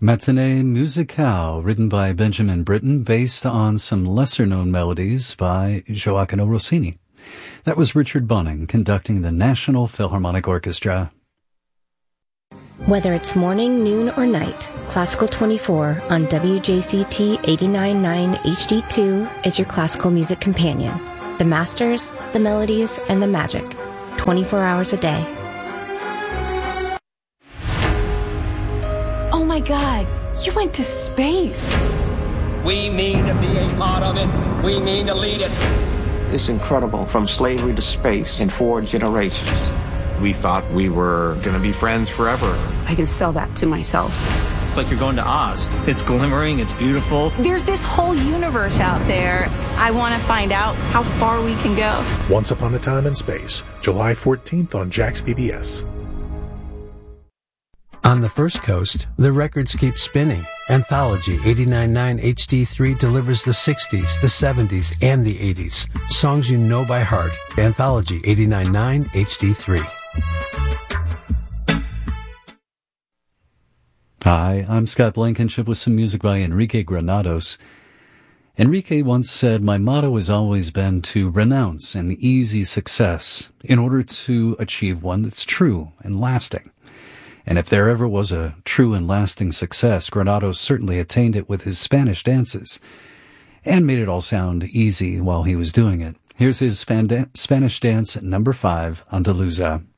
Matinée Musicale, written by Benjamin Britten, based on some lesser-known melodies by Gioacchino Rossini. That was Richard Bunning conducting the National Philharmonic Orchestra. Whether it's morning, noon, or night, Classical 24 on WJCT 89.9 HD2 is your classical music companion. The masters, the melodies, and the magic. 24 hours a day. Oh my God, you went to space. We mean to be a part of it. We mean to lead it. It's incredible, from slavery to space in 4 generations. We thought we were going to be friends forever. I can sell that to myself. It's like you're going to Oz. It's glimmering, it's beautiful. There's this whole universe out there. I want to find out how far we can go. Once Upon a Time in Space, July 14th on Jax PBS. On the First Coast, the records keep spinning. Anthology 89.9 HD3 delivers the 60s, the 70s, and the 80s. Songs you know by heart. Anthology 89.9 HD3. Hi, I'm Scott Blankenship with some music by Enrique Granados. Enrique once said, "My motto has always been to renounce an easy success in order to achieve one that's true and lasting." And if there ever was a true and lasting success, Granados certainly attained it with his Spanish dances and made it all sound easy while he was doing it. Here's his Spanish dance number 5, Andaluza.